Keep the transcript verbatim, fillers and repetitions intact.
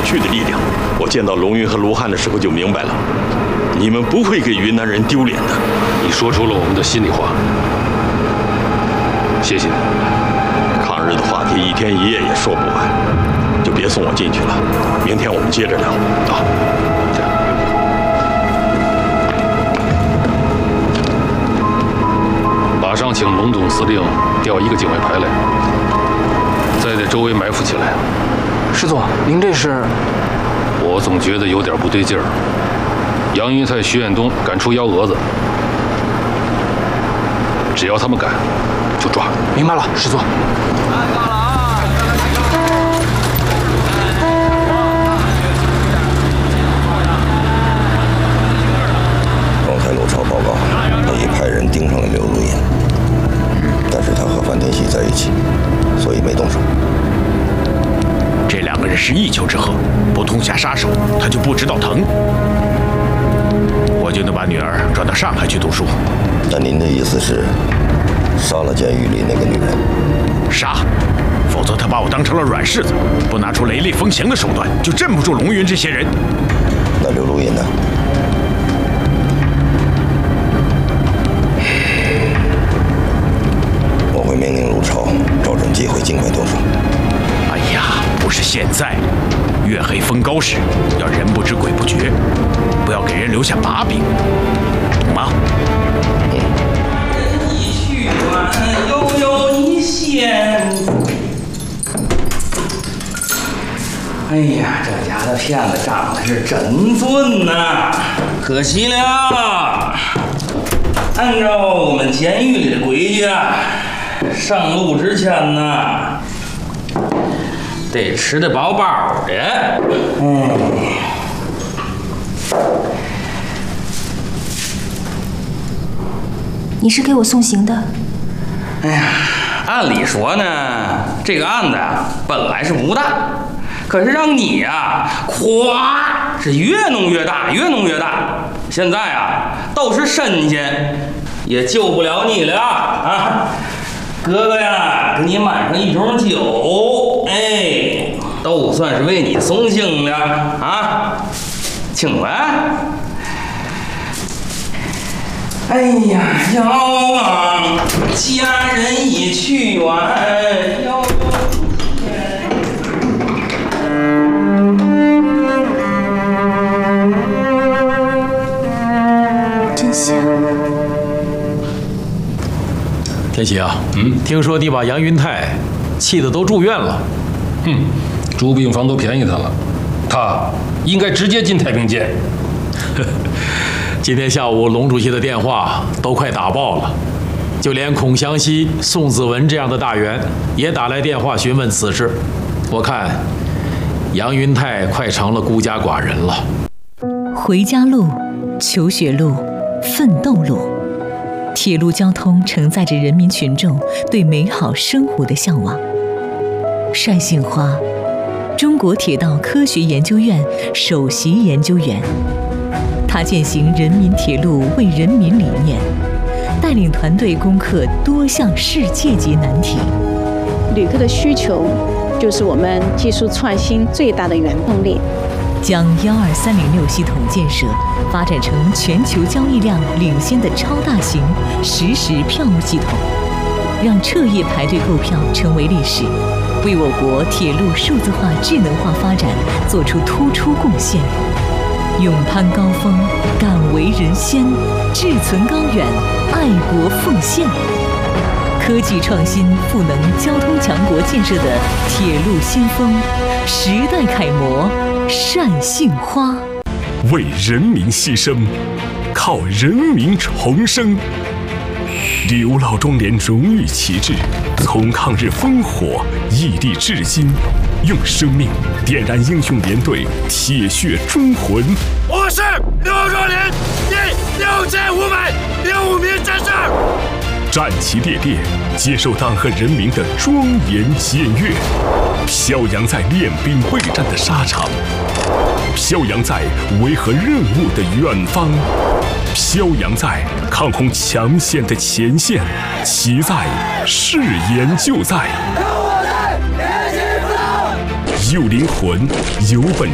去的力量。我见到龙云和卢汉的时候就明白了，你们不会给云南人丢脸的。 你说出了我们的心里话，谢谢你。 抗日的话题一天一夜也说不完，就别送我进去了。明天我们接着聊啊。这样。 马上请龙总司令调一个警卫排来，再在周围埋伏起来。 师座，您这是？ 我总觉得有点不对劲儿。杨云泰、徐远东敢出幺蛾子，只要他们敢，就抓。 明白了，师座。 刚才陆超报告，他已派人盯上了刘如隐，但是他和范天喜在一起，所以没动手。 这两个人是一丘之貉，不痛下杀手，他就不知道疼。我就能把女儿转到上海去读书。 那您的意思是，杀了监狱里那个女人？ 杀，否则他把我当成了软柿子，不拿出雷厉风行的手段，就镇不住龙云这些人。 那刘如隐呢？我会命令陆超找准机会尽快动手。 哎呀，不是现在，月黑风高时，要人不知鬼不觉，不要给人留下把柄，懂吗？ 嗯。 人已去远，悠悠一线。哎呀，这家的骗子长得是真俊呐，可惜了。按照我们监狱里的规矩啊，上路之前呢，得吃得饱饱的。哎， 你是给我送行的？ 哎呀，按理说呢，这个案子啊本来是不大，可是让你呀、啊，咵是越弄越大，越弄越大。现在啊，都是神仙，也救不了你了啊！哥哥呀，给你满上一盅酒，哎，都算是为你送行了啊！请来。哎呀，遥望家人已去远，遥望真香。 天喜啊，嗯，听说你把杨云泰气得都住院了。 哼，住病房都便宜他了，他应该直接进太平间。 今天下午龙主席的电话都快打爆了，就连孔祥熙、宋子文这样的大员也打来电话询问此事。我看杨云泰快成了孤家寡人了。 回家路、求学路、奋斗路，铁路交通承载着人民群众对美好生活的向往。单杏花，中国铁道科学研究院首席研究员。他践行人民铁路为人民理念，带领团队攻克多项世界级难题。 旅客的需求就是我们技术创新最大的原动力。 将幺二三零六系统建设发展成全球交易量领先的超大型实时票务系统，让彻夜排队购票成为历史，为我国铁路数字化、智能化发展做出突出贡献。勇攀高峰，敢为人先，志存高远，爱国奉献。科技创新赋能交通强国建设的铁路先锋，时代楷模单杏花。 为人民牺牲，靠人民重生。刘老庄连荣誉旗帜，从抗日烽火屹立至今，用生命点燃英雄连队铁血忠魂。 我是刘若莲第六千五百零五名战士， 战旗猎猎，接受党和人民的庄严检阅，飘扬在练兵备战的沙场，飘扬在维和任务的远方，飘扬在抗洪抢险的前线，其在誓言就在。有灵魂，有本